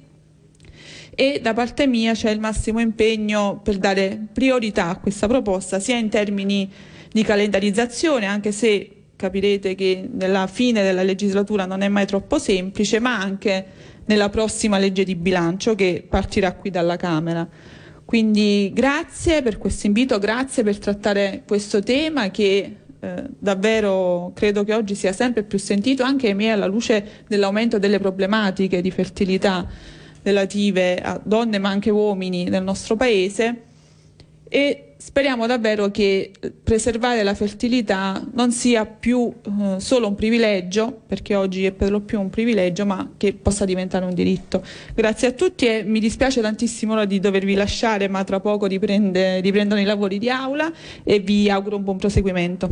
e da parte mia c'è il massimo impegno per dare priorità a questa proposta, sia in termini di calendarizzazione, anche se capirete che nella fine della legislatura non è mai troppo semplice, ma anche nella prossima legge di bilancio che partirà qui dalla Camera. Quindi grazie per questo invito, grazie per trattare questo tema che davvero credo che oggi sia sempre più sentito, anche alla luce dell'aumento delle problematiche di fertilità relative a donne ma anche uomini nel nostro Paese, e speriamo davvero che preservare la fertilità non sia più solo un privilegio, perché oggi è per lo più un privilegio, ma che possa diventare un diritto. Grazie a tutti e mi dispiace tantissimo ora di dovervi lasciare, ma tra poco riprendono i lavori di aula e vi auguro un buon proseguimento.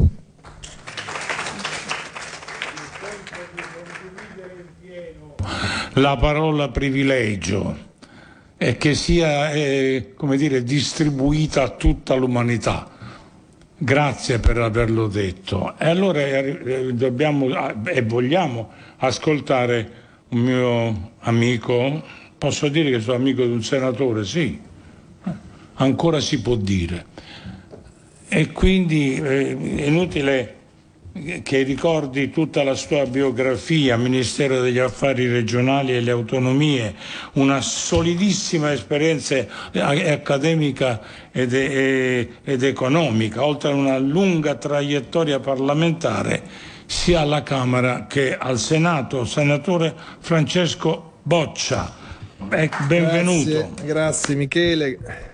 La parola privilegio e che sia come dire, distribuita a tutta l'umanità. Grazie per averlo detto. E allora dobbiamo e vogliamo ascoltare un mio amico, posso dire che sono amico di un senatore, sì, ancora si può dire. E quindi è inutile che ricordi tutta la sua biografia, Ministero degli Affari Regionali e le Autonomie, una solidissima esperienza accademica ed economica, oltre a una lunga traiettoria parlamentare sia alla Camera che al Senato. Senatore Francesco Boccia, benvenuto. Grazie Michele.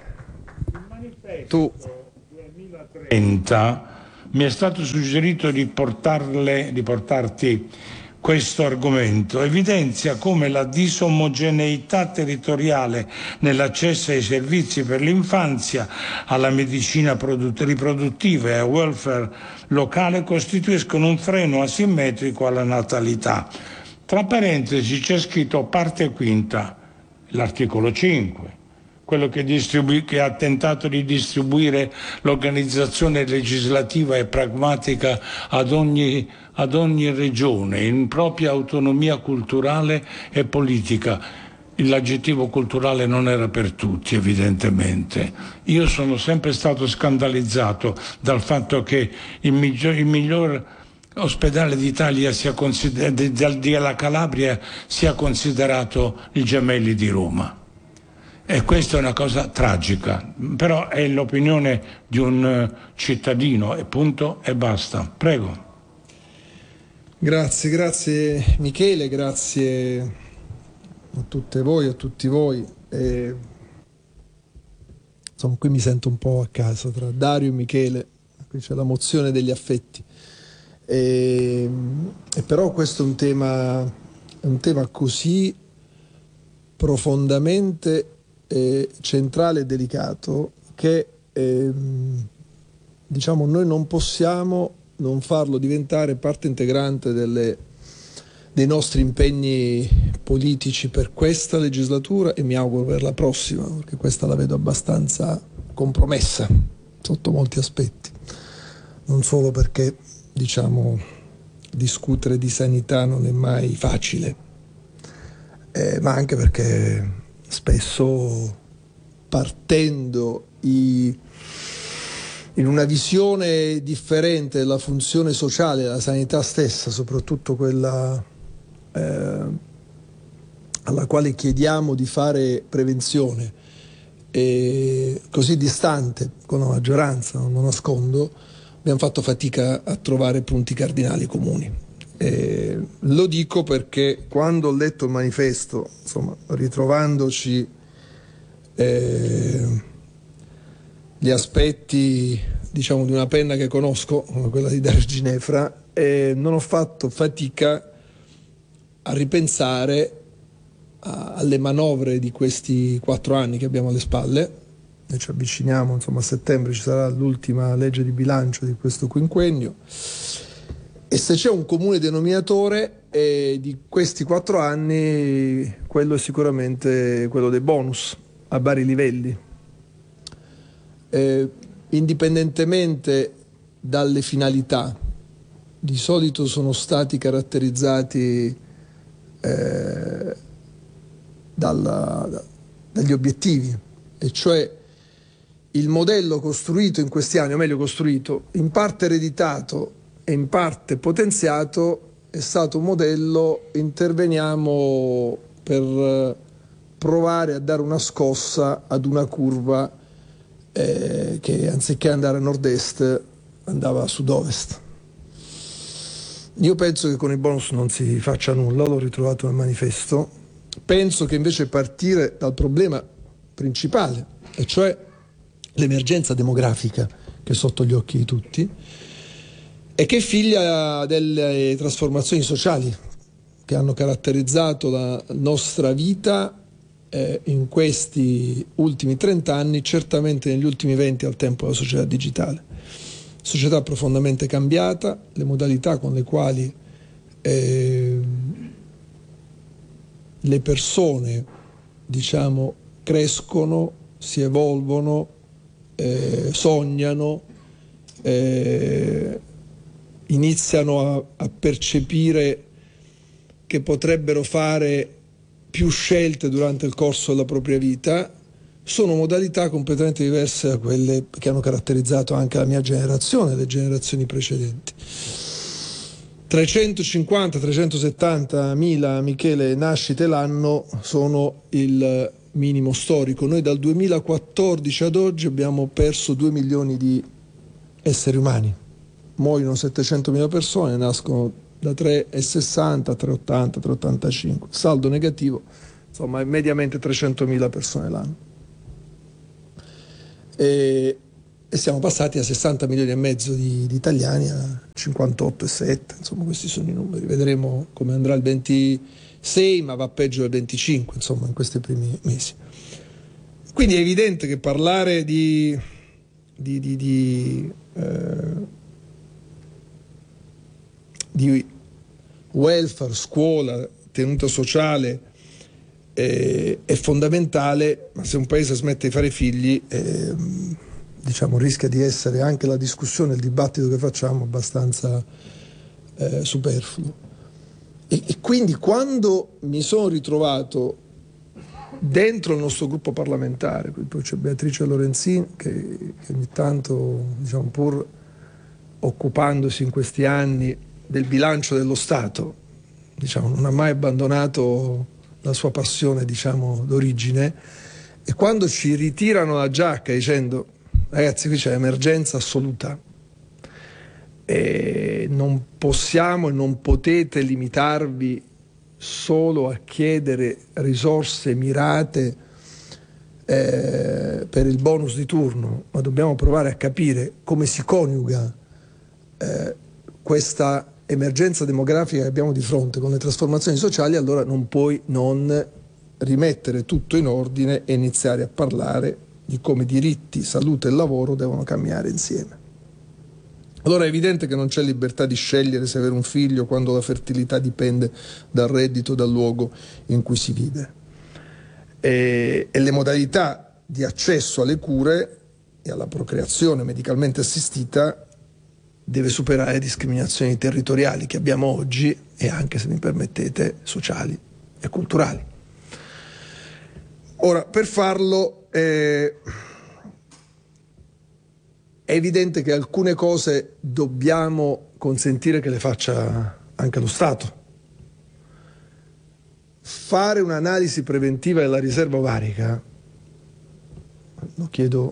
Tu 2030 mi è stato suggerito di portarti questo argomento. Evidenzia come la disomogeneità territoriale nell'accesso ai servizi per l'infanzia, alla medicina riproduttiva e al welfare locale costituiscono un freno asimmetrico alla natalità. Tra parentesi c'è scritto parte quinta, l'articolo 5. Quello che ha tentato di distribuire l'organizzazione legislativa e pragmatica ad ogni regione, in propria autonomia culturale e politica. L'aggettivo culturale non era per tutti, evidentemente. Io sono sempre stato scandalizzato dal fatto che il miglior ospedale d'Italia della Calabria sia considerato il Gemelli di Roma. E questa è una cosa tragica, però è l'opinione di un cittadino e punto e basta. Prego. Grazie Michele, grazie a tutte voi, a tutti voi. Insomma, qui mi sento un po' a casa tra Dario e Michele, qui c'è la mozione degli affetti. E però questo è un tema così profondamente centrale e delicato che diciamo noi non possiamo non farlo diventare parte integrante dei nostri impegni politici per questa legislatura e mi auguro per la prossima, perché questa la vedo abbastanza compromessa sotto molti aspetti, non solo perché diciamo discutere di sanità non è mai facile, ma anche perché spesso partendo in una visione differente della funzione sociale della sanità stessa, soprattutto quella alla quale chiediamo di fare prevenzione, e così distante con la maggioranza, non lo nascondo, abbiamo fatto fatica a trovare punti cardinali comuni. Lo dico perché quando ho letto il manifesto, insomma, ritrovandoci gli aspetti, diciamo, di una penna che conosco, come quella di Dario Ginefra, non ho fatto fatica a ripensare alle manovre di questi 4 anni che abbiamo alle spalle. Noi ci avviciniamo, insomma, a settembre ci sarà l'ultima legge di bilancio di questo quinquennio. E se c'è un comune denominatore di questi 4 anni, quello è sicuramente quello dei bonus a vari livelli. Indipendentemente dalle finalità, di solito sono stati caratterizzati dagli obiettivi, e cioè il modello costruito in questi anni, o meglio costruito, in parte ereditato e in parte potenziato, è stato un modello: interveniamo per provare a dare una scossa ad una curva che anziché andare a nord-est andava a sud-ovest. Io penso che con i bonus non si faccia nulla, l'ho ritrovato nel manifesto. Penso che invece partire dal problema principale, e cioè l'emergenza demografica che è sotto gli occhi di tutti, e che è figlia delle trasformazioni sociali che hanno caratterizzato la nostra vita in questi ultimi 30 anni, certamente negli ultimi 20 al tempo della società digitale. Società profondamente cambiata, le modalità con le quali le persone, diciamo, crescono, si evolvono, sognano, iniziano a percepire che potrebbero fare più scelte durante il corso della propria vita, sono modalità completamente diverse da quelle che hanno caratterizzato anche la mia generazione e le generazioni precedenti. 350-370 mila, Michele, nascite l'anno sono il minimo storico. Noi dal 2014 ad oggi abbiamo perso 2 milioni di esseri umani. Muoiono 700.000 persone, nascono da 3,60, 3,80, 3,85. Saldo negativo, insomma, è mediamente 300.000 persone l'anno. E siamo passati a 60 milioni e mezzo di italiani, a 58,7, insomma questi sono i numeri. Vedremo come andrà il 26, ma va peggio del 25, insomma, in questi primi mesi. Quindi è evidente che parlare di welfare, scuola, tenuta sociale è fondamentale, ma se un paese smette di fare figli, diciamo, rischia di essere anche la discussione, il dibattito che facciamo abbastanza superfluo. E quindi quando mi sono ritrovato dentro il nostro gruppo parlamentare, poi c'è Beatrice Lorenzin che ogni tanto, diciamo, pur occupandosi in questi anni del bilancio dello Stato, diciamo, non ha mai abbandonato la sua passione, diciamo, d'origine, e quando ci ritirano la giacca dicendo: ragazzi, qui c'è emergenza assoluta e non possiamo e non potete limitarvi solo a chiedere risorse mirate per il bonus di turno, ma dobbiamo provare a capire come si coniuga questa emergenza demografica che abbiamo di fronte con le trasformazioni sociali, allora non puoi non rimettere tutto in ordine e iniziare a parlare di come diritti, salute e lavoro devono camminare insieme. Allora è evidente che non c'è libertà di scegliere se avere un figlio quando la fertilità dipende dal reddito, dal luogo in cui si vive. E le modalità di accesso alle cure e alla procreazione medicalmente assistita deve superare le discriminazioni territoriali che abbiamo oggi e anche, se mi permettete, sociali e culturali. Ora, per farlo è evidente che alcune cose dobbiamo consentire che le faccia anche lo Stato. Fare un'analisi preventiva della riserva ovarica, lo chiedo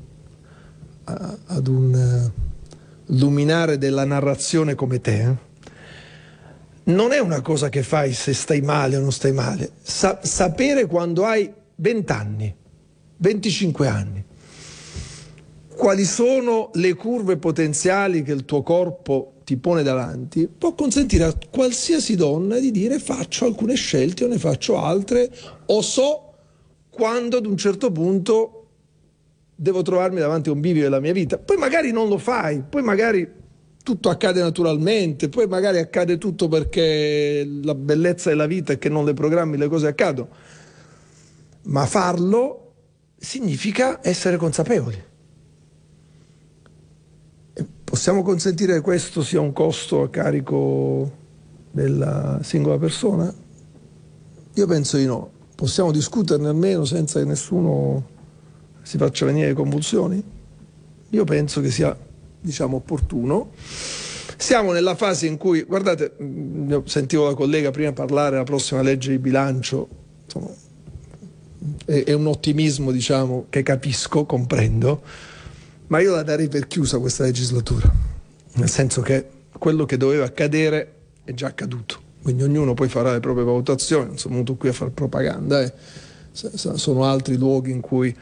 ad un luminare della narrazione come te, non è una cosa che fai se stai male o non stai male. Sapere quando hai 20 anni, 25 anni, quali sono le curve potenziali che il tuo corpo ti pone davanti, può consentire a qualsiasi donna di dire: faccio alcune scelte o ne faccio altre, o so quando ad un certo punto devo trovarmi davanti a un bivio della mia vita. Poi magari non lo fai, poi magari tutto accade naturalmente, poi magari accade tutto perché la bellezza della vita è che non le programmi, le cose accadono. Ma farlo significa essere consapevoli. E possiamo consentire che questo sia un costo a carico della singola persona? Io penso di no. Possiamo discuterne almeno senza che nessuno si faccia venire convulsioni? Io penso che sia, diciamo, opportuno. Siamo nella fase in cui, guardate, sentivo la collega prima parlare della prossima legge di bilancio, insomma, è un ottimismo, diciamo, che capisco, comprendo, ma io la darei per chiusa questa legislatura, nel senso che quello che doveva accadere è già accaduto, quindi ognuno poi farà le proprie valutazioni. Non sono venuto qui a fare propaganda, sono altri luoghi in cui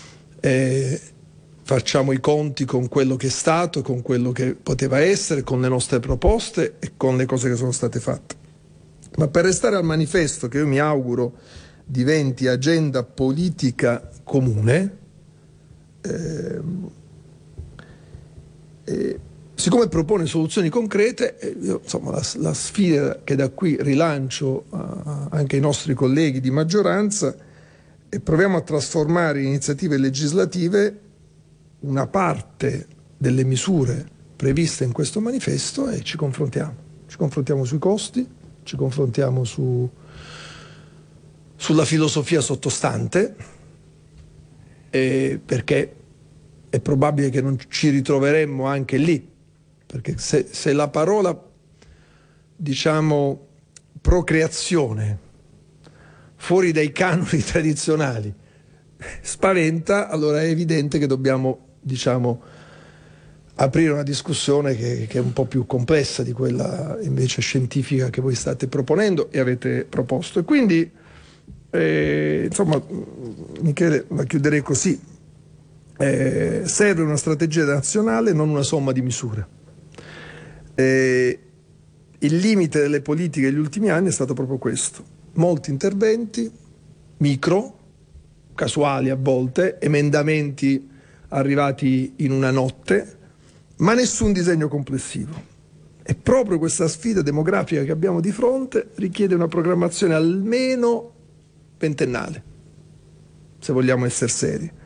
facciamo i conti con quello che è stato, con quello che poteva essere, con le nostre proposte e con le cose che sono state fatte. Ma per restare al manifesto, che io mi auguro diventi agenda politica comune, siccome propone soluzioni concrete, io, insomma, la sfida che da qui rilancio anche ai nostri colleghi di maggioranza, e proviamo a trasformare in iniziative legislative una parte delle misure previste in questo manifesto e ci confrontiamo. Ci confrontiamo sui costi, ci confrontiamo sulla filosofia sottostante perché è probabile che non ci ritroveremmo anche lì, perché se la parola, diciamo, procreazione fuori dai canoni tradizionali spaventa, allora è evidente che dobbiamo, diciamo, aprire una discussione che è un po' più complessa di quella invece scientifica che voi state proponendo e avete proposto. E quindi, insomma, Michele, la chiuderei così. Serve una strategia nazionale, non una somma di misure. Il limite delle politiche degli ultimi anni è stato proprio questo. Molti interventi, micro, casuali a volte, emendamenti arrivati in una notte, ma nessun disegno complessivo. E proprio questa sfida demografica che abbiamo di fronte richiede una programmazione almeno ventennale, se vogliamo essere seri.